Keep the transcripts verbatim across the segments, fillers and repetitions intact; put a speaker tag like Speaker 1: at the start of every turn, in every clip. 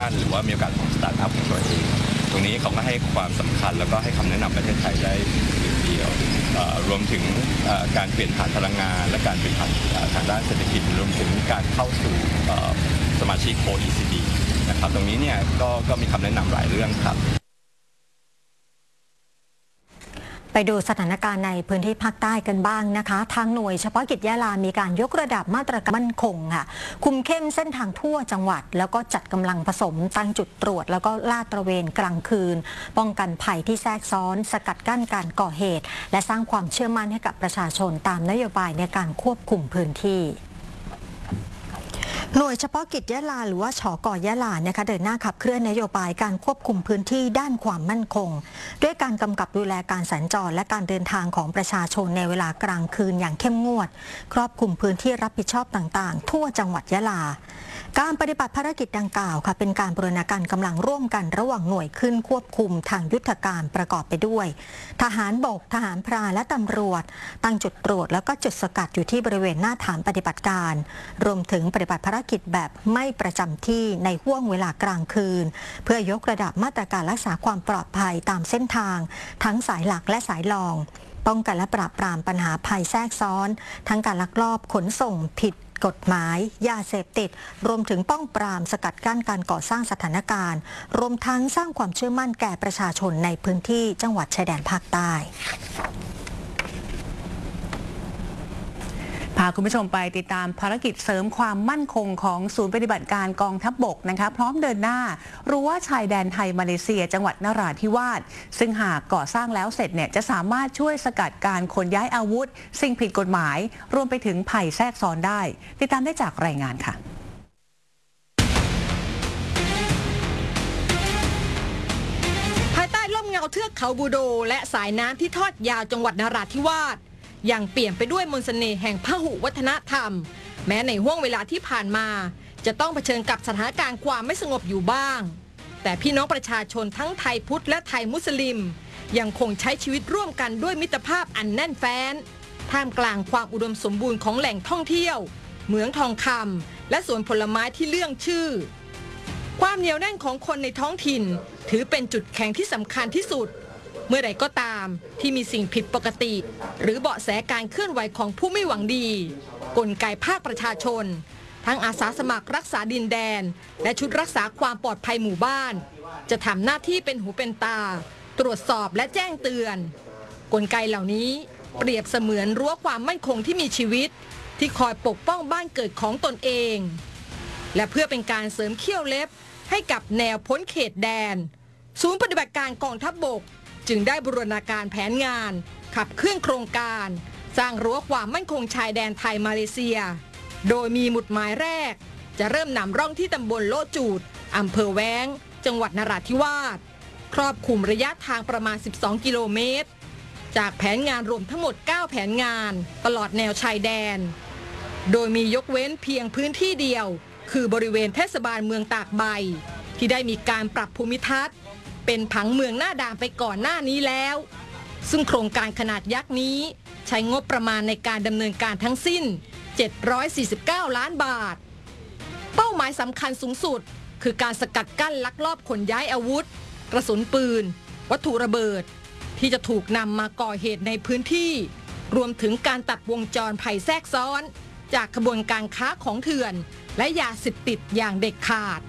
Speaker 1: หรือว่ามีโอกาสของสตาร์ทอัพของตัวเองตรงนี้เขาก็ให้ความสำคัญแล้วก็ให้คำแนะนำประเทศไทยได้เดียวรวมถึงการเปลี่ยนผ่านพลังงานและการเปลี่ยนผ่านทางด้านเศรษฐกิจรวมถึงการเข้าสู่สมาชิก โอ อี ซี ดี นะครับตรงนี้เนี่ยก็ก็มีคำแนะนำหลายเรื่องครับ
Speaker 2: ไปดูสถานการณ์ในพื้นที่ภาคใต้กันบ้างนะคะทางหน่วยเฉพาะกิจยะลามีการยกระดับมาตรการมั่นคงค่ะคุมเข้มเส้นทางทั่วจังหวัดแล้วก็จัดกำลังผสมตั้งจุดตรวจแล้วก็ลาดตระเวนกลางคืนป้องกันภัยที่แทรกซ้อนสกัดกั้นการก่อเหตุและสร้างความเชื่อมั่นให้กับประชาชนตามนโยบายในการควบคุมพื้นที่หน่วยเฉพาะกิจยะลาหรือว่าฉก.ยะลานะคะเดินหน้าขับเคลื่อนนโยบายการควบคุมพื้นที่ด้านความมั่นคงด้วยการกำกับดูแลการสัญจรและการเดินทางของประชาชนในเวลากลางคืนอย่างเข้มงวดครอบคลุมพื้นที่รับผิดชอบต่างๆทั่วจังหวัดยะลาการปฏิบัติภารกิจดังกล่าวค่ะเป็นการบูรณาการกำลังร่วมกันระหว่างหน่วยขึ้นควบคุมทางยุทธการประกอบไปด้วยทหารบกทหารพรานและตำรวจตั้งจุดตรวจแล้วก็จุดสกัดอยู่ที่บริเวณหน้าฐานปฏิบัติการรวมถึงปฏิบัติภารกิจแบบไม่ประจำที่ในห้วงเวลากลางคืนเพื่อยกระดับมาตรการรักษาความปลอดภัยตามเส้นทางทั้งสายหลักและสายรองป้องกันและปราบปรามปัญหาภัยแทรกซ้อนทั้งการลักลอบขนส่งผิดกฎหมายยาเสพติดรวมถึงป้องปรามสกัดกั้นการก่อสร้างสถานการณ์รวมทั้งสร้างความเชื่อมั่นแก่ประชาชนในพื้นที่จังหวัดชายแดนภาคใต้
Speaker 3: พาคุณผู้ชมไปติดตามภารกิจเสริมความมั่นคงของศูนย์ปฏิบัติการกองทัพบกนะคะพร้อมเดินหน้ารั้วชายแดนไทยมาเลเซียจังหวัดนราธิวาสซึ่งหากก่อสร้างแล้วเสร็จเนี่ยจะสามารถช่วยสกัดการขนย้ายอาวุธสิ่งผิดกฎหมายรวมไปถึงภัยแทรกซ้อนได้ติดตามได้จากรายงานค่ะ
Speaker 4: ภายใต้ร่มเงาเทือกเขาบูโดและสายน้ำที่ทอดยาวจังหวัดนราธิวาสยังเปลี่ยนไปด้วยมนต์เสน่ห์แห่งพหุวัฒนธรรมแม้ในห้วงเวลาที่ผ่านมาจะต้องเผชิญกับสถานการณ์ความไม่สงบอยู่บ้างแต่พี่น้องประชาชนทั้งไทยพุทธและไทยมุสลิมยังคงใช้ชีวิตร่วมกันด้วยมิตรภาพอันแน่นแฟ้นท่ามกลางความอุดมสมบูรณ์ของแหล่งท่องเที่ยวเหมืองทองคำและสวนผลไม้ที่เลื่องชื่อความเหนียวแน่นของคนในท้องถิ่นถือเป็นจุดแข็งที่สำคัญที่สุดเมื่อใดก็ตามที่มีสิ่งผิดปกติหรือเบาะแสการเคลื่อนไหวของผู้ไม่หวังดีกลไกภาคประชาชนทั้งอาสาสมัครรักษาดินแดนและชุดรักษาความปลอดภัยหมู่บ้านจะทำหน้าที่เป็นหูเป็นตาตรวจสอบและแจ้งเตือนกลไกเหล่านี้เปรียบเสมือนรั้วความมั่นคงที่มีชีวิตที่คอยปกป้องบ้านเกิดของตนเองและเพื่อเป็นการเสริมเขี้ยวเล็บให้กับแนวพ้นเขตแดนศูนย์ปฏิบัติการกองทัพบกจึงได้บูรณาการแผนงานขับเคลื่อนโครงการสร้างรั้วความมั่นคงชายแดนไทยมาเลเซียโดยมีหมุดหมายแรกจะเริ่มนำร่องที่ตำบลโลจูดอำเภอแว้งจังหวัดนราธิวาสครอบคลุมระยะทางประมาณสิบสองกิโลเมตรจากแผนงานรวมทั้งหมดเก้าแผนงานตลอดแนวชายแดนโดยมียกเว้นเพียงพื้นที่เดียวคือบริเวณเทศบาลเมืองตากใบที่ได้มีการปรับภูมิทัศน์เป็นผังเมืองหน้าด่านไปก่อนหน้านี้แล้วซึ่งโครงการขนาดยักษ์นี้ใช้งบประมาณในการดำเนินการทั้งสิ้นเจ็ดร้อยสี่สิบเก้าล้านบาทเป้าหมายสำคัญสูงสุดคือการสกัดกั้นลักลอบขนย้ายอาวุธกระสุนปืนวัตถุระเบิดที่จะถูกนำมาก่อเหตุในพื้นที่รวมถึงการตัดวงจรภัยแทรกซ้อนจากขบวนการค้าของเถื่อนและยาเสพติดอย่างเด็ดขาด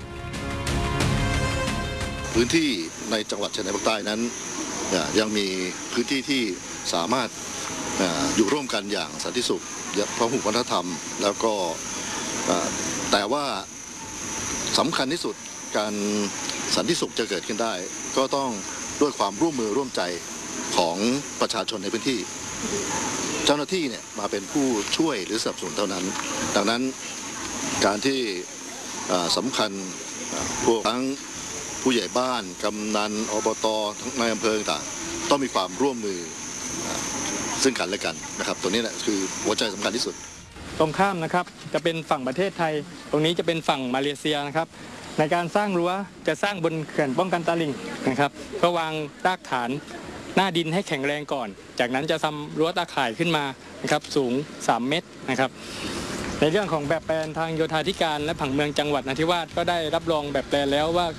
Speaker 5: พื้นที่ในจังหวัดชายแดนภาคใต้นั้นยังมีพื้นที่ที่สามารถอยู่ร่วมกันอย่างสันติสุขพหุวัฒนธรรมแล้วก็แต่ว่าสำคัญที่สุดการสันติสุขจะเกิดขึ้นได้ก็ต้องด้วยความร่วมมือร่วมใจของประชาชนในพื้นที่เจ้าหน้าที่เนี่ยมาเป็นผู้ช่วยหรือสนับสนุนเท่านั้นดังนั้นการที่สำคัญพวกทั้งผู้ใหญ่บ้านกำนันอบตทั้งในอำเภอต่างต้องมีความร่วมมือซึ่งกันและกันนะครับตัวนี้แหละคือหัวใจสำคัญที่สุด
Speaker 6: ตรงข้ามนะครับจะเป็นฝั่งประเทศไทยตรงนี้จะเป็นฝั่งมาเลเซียนะครับในการสร้างรั้วจะสร้างบนเขื่อนป้องกันตลิ่งนะครับเพื่อวางรากฐานหน้าดินให้แข็งแรงก่อนจากนั้นจะทำรั้วตาข่ายขึ้นมานะครับสูงสามเมตรนะครับในเรื่องของแบบแปลนทางโยธาธิการและผังเมืองจังหวัดนราธิวาสก็ได้รับรองแบบแปลนแล้วว่า